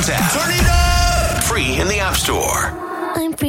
app. Turn it up! Free in the App Store. I'm free.